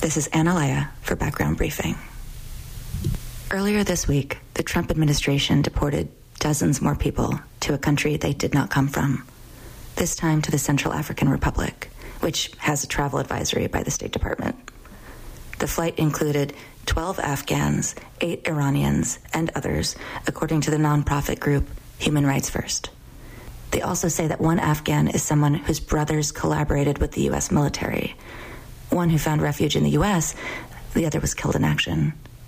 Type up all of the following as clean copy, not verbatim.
This is Anna Leah for Background Briefing. Earlier this week, the Trump administration deported dozens more people to a country they did not come from, this time to the Central African Republic, which has a travel advisory by the State Department. The flight included 12 Afghans, 8 Iranians, and others, according to the nonprofit group Human Rights First. They also say that one Afghan is someone whose brothers collaborated with the U.S. military. One who found refuge in the U.S., the other was killed in action.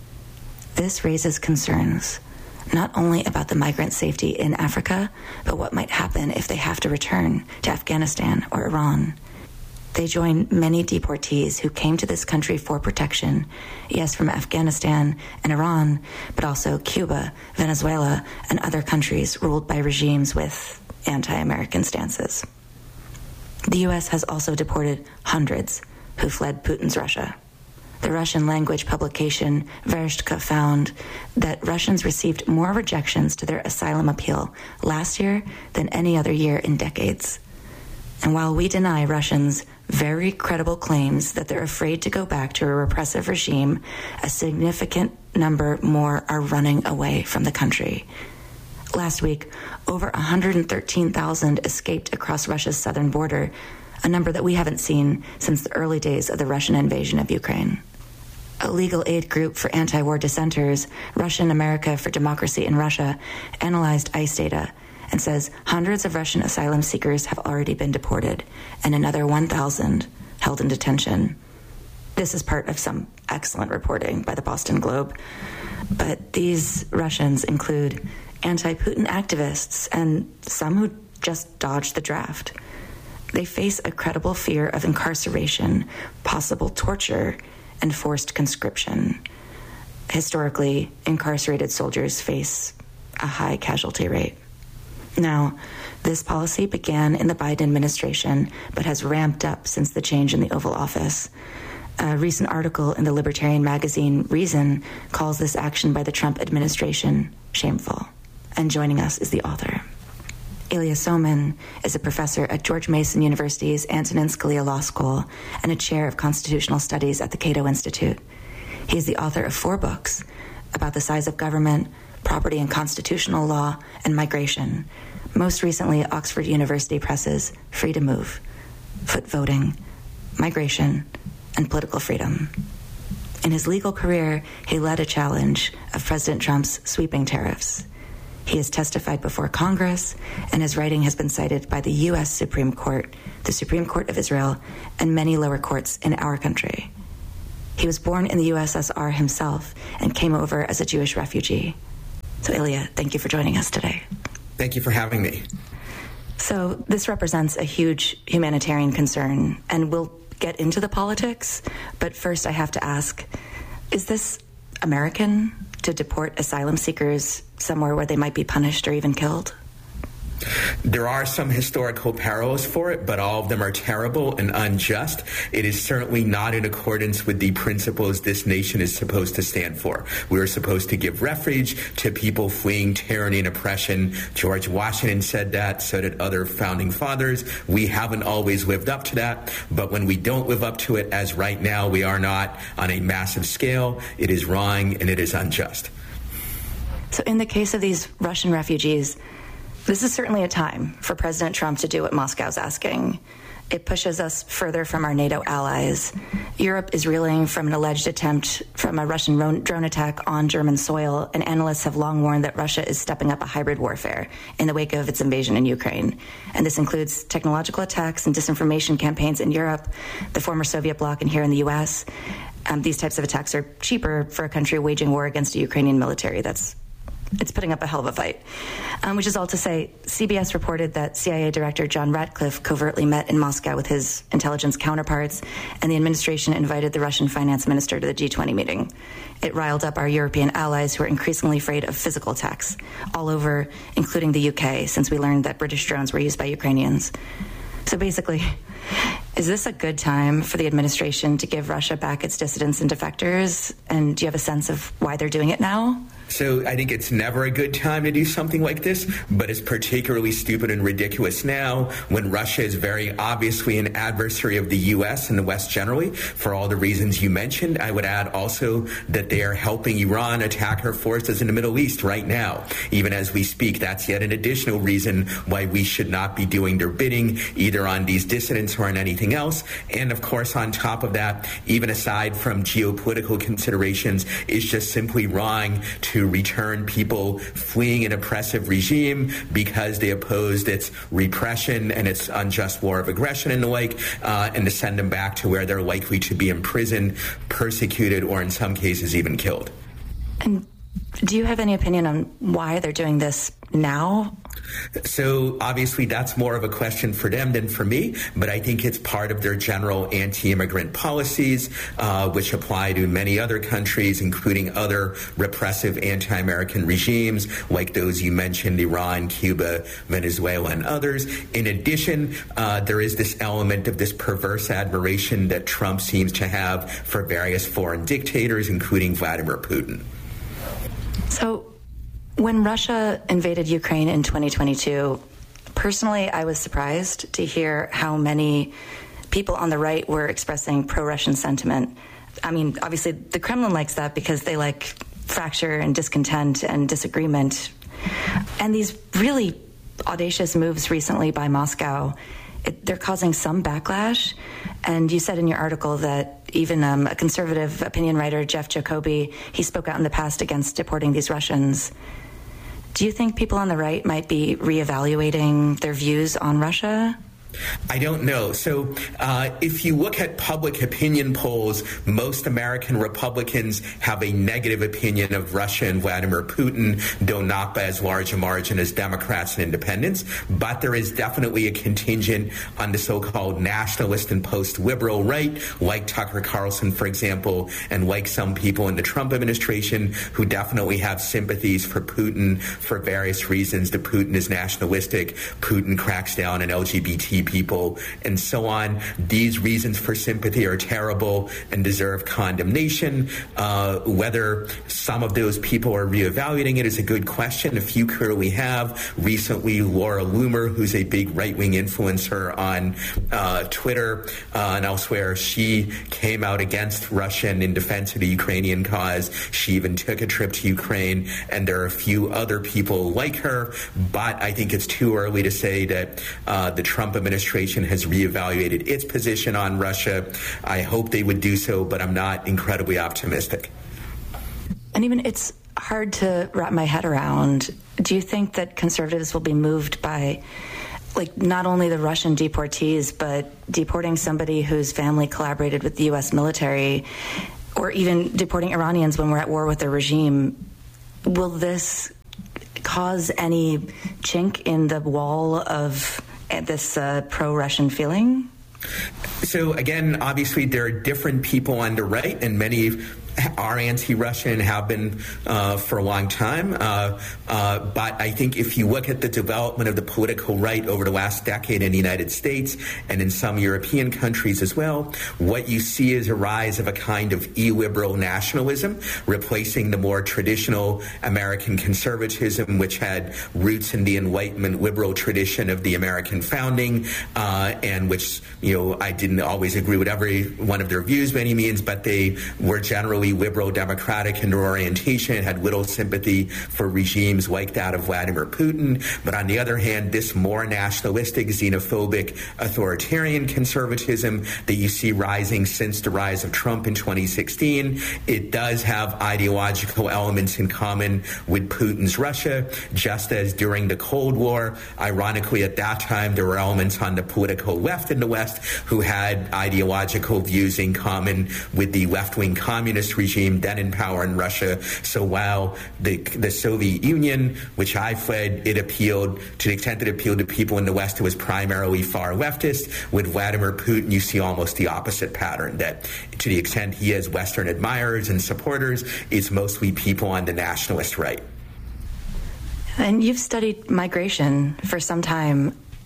This raises concerns, not only about the migrant safety in Africa, but what might happen if they have to return to Afghanistan or Iran. They join many deportees who came to this country for protection, yes, from Afghanistan and Iran, but also Cuba, Venezuela, and other countries ruled by regimes with anti-American stances. The U.S. has also deported hundreds who fled Putin's Russia. The Russian-language publication Vereshtka found that Russians received more rejections to their asylum appeal last year than any other year in decades. And while we deny Russians very credible claims that they're afraid to go back to a repressive regime, a significant number more are running away from the country. Last week, over 113,000 escaped across Russia's southern border, a number that we haven't seen since the early days of the Russian invasion of Ukraine. A legal aid group for anti-war dissenters, Russian America for Democracy in Russia, analyzed ICE data and says hundreds of Russian asylum seekers have already been deported and another 1,000 held in detention. This is part of some excellent reporting by the Boston Globe. But these Russians include anti-Putin activists and some who just dodged the draft. They face a credible fear of incarceration, possible torture, and forced conscription. Historically, incarcerated soldiers face a high casualty rate. Now, this policy began in the Biden administration, but has ramped up since the change in the Oval Office. A recent article in the libertarian magazine Reason calls this action by the Trump administration shameful. And joining us is the author. Ilya Somin is a professor at George Mason University's Antonin Scalia Law School and a chair of constitutional studies at the Cato Institute. He is the author of 4 books about the size of government, property and constitutional law, and migration. Most recently, Oxford University Press's Free to Move, Foot Voting, Migration, and Political Freedom. In his legal career, he led a challenge of President Trump's sweeping tariffs. He has testified before Congress, and his writing has been cited by the U.S. Supreme Court, the Supreme Court of Israel, and many lower courts in our country. He was born in the USSR himself and came over as a Jewish refugee. So, Ilya, thank you for joining us today. Thank you for having me. So, this represents a huge humanitarian concern, and we'll get into the politics, but first I have to ask, is this American to deport asylum seekers somewhere where they might be punished or even killed? There are some historical parallels for it, but all of them are terrible and unjust. It is certainly not in accordance with the principles this nation is supposed to stand for. We are supposed to give refuge to people fleeing tyranny and oppression. George Washington said that, so did other founding fathers. We haven't always lived up to that, but when we don't live up to it, as right now we are not on a massive scale, it is wrong and it is unjust. So in the case of these Russian refugees, this is certainly a time for President Trump to do what Moscow's asking. It pushes us further from our NATO allies. Europe is reeling from an alleged attempt from a Russian drone attack on German soil, and analysts have long warned that Russia is stepping up a hybrid warfare in the wake of its invasion in Ukraine. And this includes technological attacks and disinformation campaigns in Europe, the former Soviet bloc, and here in the U.S. These types of attacks are cheaper for a country waging war against a Ukrainian military it's putting up a hell of a fight. Which is all to say, CBS reported that CIA Director John Ratcliffe covertly met in Moscow with his intelligence counterparts, and the administration invited the Russian finance minister to the G20 meeting. It riled up our European allies who are increasingly afraid of physical attacks all over, including the UK, since we learned that British drones were used by Ukrainians. So basically, Is this a good time for the administration to give Russia back its dissidents and defectors? And do you have a sense of why they're doing it now? So I think it's never a good time to do something like this, but it's particularly stupid and ridiculous now when Russia is very obviously an adversary of the U.S. and the West generally, for all the reasons you mentioned. I would add also that they are helping Iran attack her forces in the Middle East right now. Even as we speak, that's yet an additional reason why we should not be doing their bidding, either on these dissidents or on anything else. And of course, on top of that, even aside from geopolitical considerations, it's just simply wrong to return people fleeing an oppressive regime because they opposed its repression and its unjust war of aggression and the like, and to send them back to where they're likely to be imprisoned, persecuted, or in some cases even killed. And do you have any opinion on why they're doing this now? So obviously that's more of a question for them than for me, but I think it's part of their general anti-immigrant policies, which apply to many other countries, including other repressive anti-American regimes like those you mentioned, Iran, Cuba, Venezuela, and others. In addition, there is this element of this perverse admiration that Trump seems to have for various foreign dictators, including Vladimir Putin. So when Russia invaded Ukraine in 2022, personally, I was surprised to hear how many people on the right were expressing pro-Russian sentiment. I mean, obviously, the Kremlin likes that because they like fracture and discontent and disagreement. And these really audacious moves recently by Moscow, they're causing some backlash. And you said in your article that even a conservative opinion writer, Jeff Jacoby, he spoke out in the past against deporting these Russians. Do you think people on the right might be reevaluating their views on Russia? I don't know. So if you look at public opinion polls, most American Republicans have a negative opinion of Russia and Vladimir Putin, though not by as large a margin as Democrats and independents. But there is definitely a contingent on the so-called nationalist and post-liberal right, like Tucker Carlson, for example, and like some people in the Trump administration who definitely have sympathies for Putin for various reasons. That Putin is nationalistic, Putin cracks down on LGBT people, and so on. These reasons for sympathy are terrible and deserve condemnation. Whether some of those people are reevaluating it is a good question. A few clearly have. Recently, Laura Loomer, who's a big right-wing influencer on Twitter and elsewhere, she came out against Russia and in defense of the Ukrainian cause. She even took a trip to Ukraine, and there are a few other people like her, but I think it's too early to say that the Trump administration has reevaluated its position on Russia. I hope they would do so, but I'm not incredibly optimistic. And even it's hard to wrap my head around. Do you think that conservatives will be moved by, like, not only the Russian deportees, but deporting somebody whose family collaborated with the U.S. military, or even deporting Iranians when we're at war with their regime? Will this cause any chink in the wall of this pro-Russian feeling? So again, obviously there are different people on the right, and many are anti-Russian and have been for a long time. But I think if you look at the development of the political right over the last decade in the United States and in some European countries as well, what you see is a rise of a kind of illiberal nationalism, replacing the more traditional American conservatism, which had roots in the Enlightenment liberal tradition of the American founding, and which, I didn't always agree with every one of their views by any means, but they were generally liberal democratic in their orientation, had little sympathy for regimes like that of Vladimir Putin. But on the other hand, this more nationalistic, xenophobic, authoritarian conservatism that you see rising since the rise of Trump in 2016, it does have ideological elements in common with Putin's Russia, just as during the Cold War, ironically at that time, there were elements on the political left in the West who had ideological views in common with the left-wing communist regime then in power in Russia. So while the Soviet Union, which I fled, it appealed to the extent that it appealed to people in the West, it was primarily far leftist. With Vladimir Putin, you see almost the opposite pattern, that to the extent he has Western admirers and supporters, it's mostly people on the nationalist right. And you've studied migration for some time.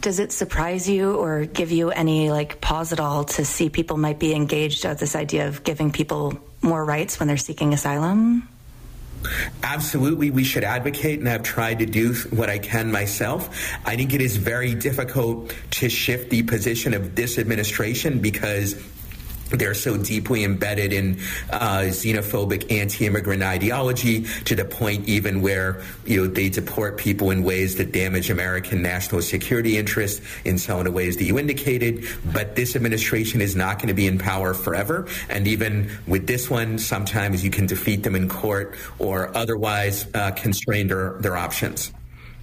Does it surprise you or give you any pause at all to see people might be engaged at this idea of giving people more rights when they're seeking asylum? Absolutely, we should advocate, and I've tried to do what I can myself. I think it is very difficult to shift the position of this administration because they're so deeply embedded in xenophobic anti-immigrant ideology to the point even where they deport people in ways that damage American national security interests in some of the ways that you indicated. But this administration is not going to be in power forever. And even with this one, sometimes you can defeat them in court or otherwise constrain their options.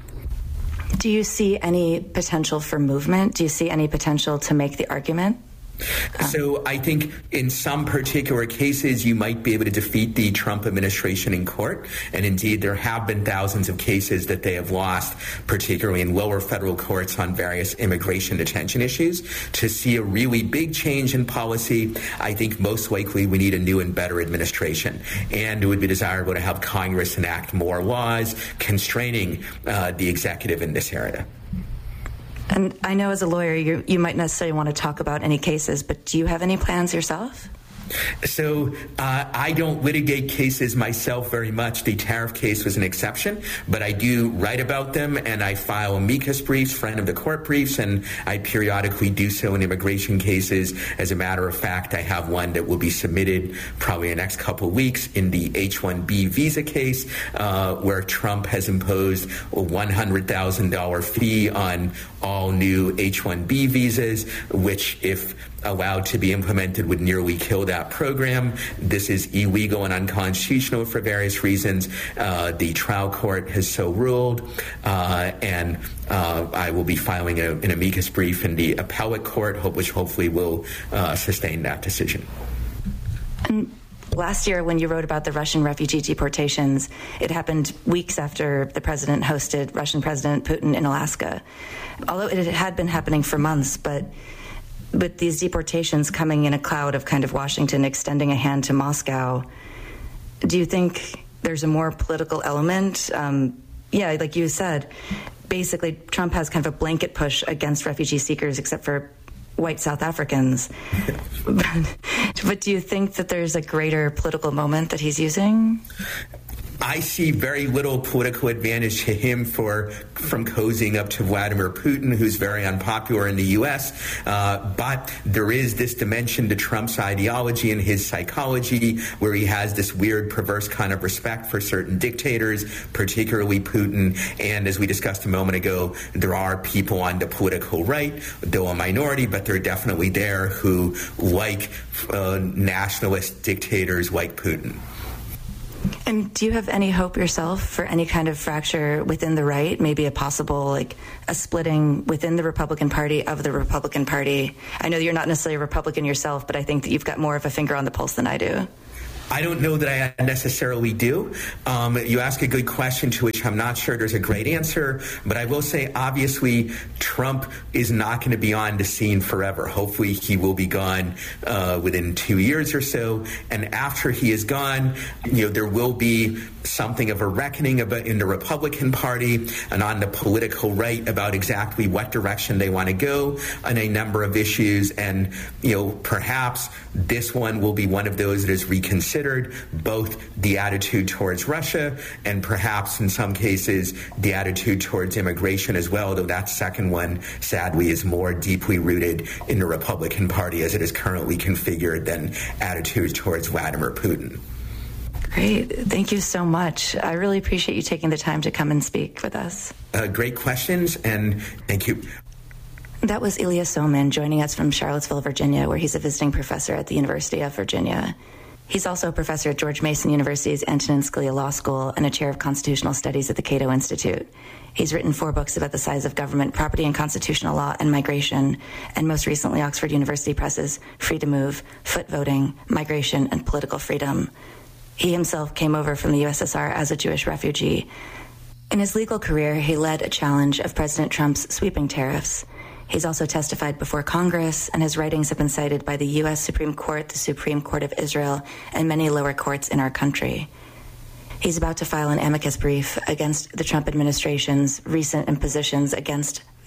Do you see any potential for movement? Do you see any potential to make the argument? So I think in some particular cases, you might be able to defeat the Trump administration in court. And indeed, there have been thousands of cases that they have lost, particularly in lower federal courts on various immigration detention issues. To see a really big change in policy, I think most likely we need a new and better administration. And it would be desirable to have Congress enact more laws constraining the executive in this area. And I know as a lawyer, you might necessarily want to talk about any cases, but do you have any plans yourself? So I don't litigate cases myself very much. The tariff case was an exception, but I do write about them, and I file amicus briefs, friend of the court briefs, and I periodically do so in immigration cases. As a matter of fact, I have one that will be submitted probably in the next couple of weeks in the H-1B visa case, where Trump has imposed a $100,000 fee on all new H-1B visas, which, if allowed to be implemented, would nearly kill that program. This is illegal and unconstitutional for various reasons. The trial court has so ruled, and I will be filing an amicus brief in the appellate court, which hopefully will sustain that decision. And last year, when you wrote about the Russian refugee deportations, it happened weeks after the president hosted Russian President Putin in Alaska. Although it had been happening for months, but with these deportations coming in a cloud of kind of Washington extending a hand to Moscow, do you think there's a more political element? Yeah, like you said, basically Trump has kind of a blanket push against refugee seekers except for white South Africans. But do you think that there's a greater political moment that he's using? I see very little political advantage to him from cozying up to Vladimir Putin, who's very unpopular in the U.S. But there is this dimension to Trump's ideology and his psychology where he has this weird, perverse kind of respect for certain dictators, particularly Putin. And as we discussed a moment ago, there are people on the political right, though a minority, but they're definitely there, who like nationalist dictators like Putin. And do you have any hope yourself for any kind of fracture within the right, maybe a possible, a splitting within the Republican Party of the Republican Party? I know you're not necessarily a Republican yourself, but I think that you've got more of a finger on the pulse than I do. I don't know that I necessarily do. You ask a good question to which I'm not sure there's a great answer, but I will say, obviously, Trump is not going to be on the scene forever. Hopefully, he will be gone within 2 years or so. And after he is gone, there will be something of a reckoning in the Republican Party and on the political right about exactly what direction they want to go on a number of issues. And, perhaps this one will be one of those that is reconsidered, both the attitude towards Russia and perhaps in some cases the attitude towards immigration as well, though that second one, sadly, is more deeply rooted in the Republican Party as it is currently configured than attitudes towards Vladimir Putin. Great. Thank you so much. I really appreciate you taking the time to come and speak with us. Great questions, and thank you. That was Ilya Somin joining us from Charlottesville, Virginia, where he's a visiting professor at the University of Virginia. He's also a professor at George Mason University's Antonin Scalia Law School and a chair of constitutional studies at the Cato Institute. He's written 4 books about the size of government, property and constitutional law, and migration, and most recently Oxford University Press's Free to Move, Foot Voting, Migration, and Political Freedom. He himself came over from the USSR as a Jewish refugee. In his legal career, he led a challenge of President Trump's sweeping tariffs. He's also testified before Congress, and his writings have been cited by the U.S. Supreme Court, the Supreme Court of Israel, and many lower courts in our country. He's about to file an amicus brief against the Trump administration's recent impositions against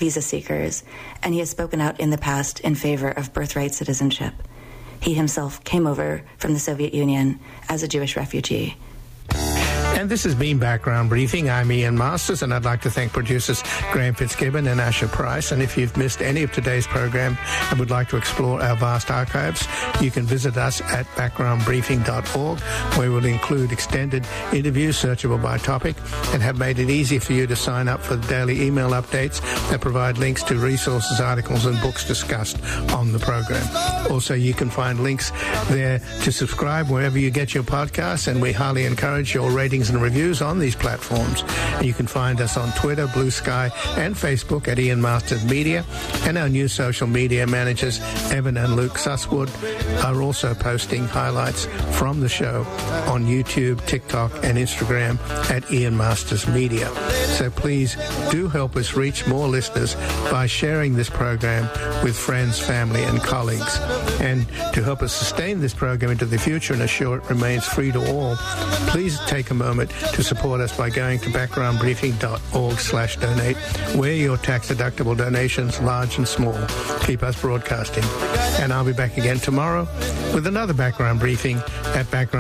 visa seekers, and he has spoken out in the past in favor of birthright citizenship. He himself came over from the Soviet Union as a Jewish refugee. And this has been Background Briefing. I'm Ian Masters, and I'd like to thank producers Graham Fitzgibbon and Asher Price. And if you've missed any of today's program and would like to explore our vast archives, you can visit us at backgroundbriefing.org, where we'll include extended interviews searchable by topic and have made it easy for you to sign up for the daily email updates that provide links to resources, articles, and books discussed on the program. Also, you can find links there to subscribe wherever you get your podcasts, and we highly encourage your ratings and reviews on these platforms. And you can find us on Twitter, Blue Sky, and Facebook at Ian Masters Media. And our new social media managers, Evan and Luke Susswood, are also posting highlights from the show on YouTube, TikTok, and Instagram at Ian Masters Media. So please do help us reach more listeners by sharing this program with friends, family, and colleagues. And to help us sustain this program into the future and assure it remains free to all, please take a moment to support us by going to backgroundbriefing.org/donate, where your tax-deductible donations, large and small, keep us broadcasting. And I'll be back again tomorrow with another Background Briefing at Background